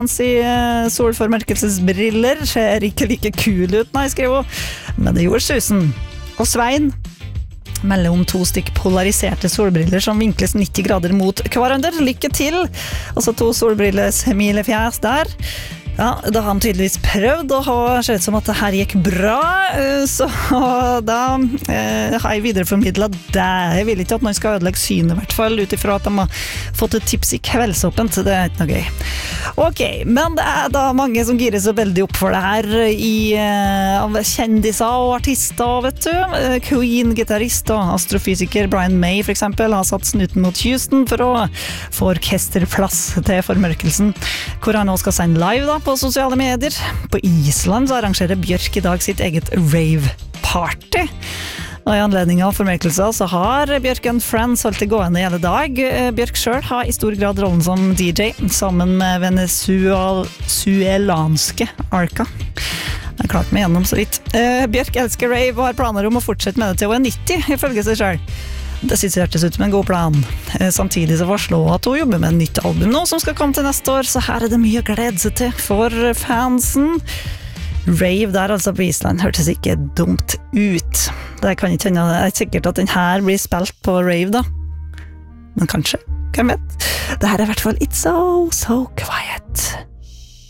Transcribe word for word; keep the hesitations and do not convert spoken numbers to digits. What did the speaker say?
fancy solformørkelsesbriller ser ikke like kul ut, nei, skrev hun. Men det gjorde susen. Og Svein melder om to stykk polariserte solbriller som vinkles nitti grader mot hverandre. Lykke til! Altså to solbriller smilefjes der. Ja, da har han tydeligvis prøvd, og har sett ut som at det her gikk bra, så da eh, har jeg videreformidlet det. Jeg vil ikke at noen skal ødelegge synet, i hvert fall, utifra at de har fått et tips i kveldsåpent, så det er ikke noe gøy. Ok, men det er da mange som girer så veldig opp for det her, i av eh, kjendiser og artister, vet du. Queen-gitarrist og astrofysiker Brian May, for eksempel, har satt snuten mot Houston for å få orkesterplass til formørkelsen, hvor han nå skal sende live da, på sosiale medier. På Island så arrangerer Bjørk i dag sitt eget rave-party. Og i anledning av formørkelser så har Bjørk and Friends holdt det gående hele dag. Bjørk selv har i stor grad rollen som D J, sammen med venezuelanske Arca. Jeg har klart meg gjennom så vidt. Bjørk elsker rave og har planer om å fortsette med det til hun er nitti, ifølge seg selv. Det synes jeg hørtes ut som en god plan. Samtidig så varsler hun at hun jobber med en nytt album nå som skal komme til neste år, så her er det mye å glede seg til for fansen. Rave der altså på Island hørtes ikke dumt ut. Det kan ikke hende, det er sikkert at den her blir spilt på rave da. Men kanskje, hvem vet? Det her er i hvert fall It's So, So Quiet.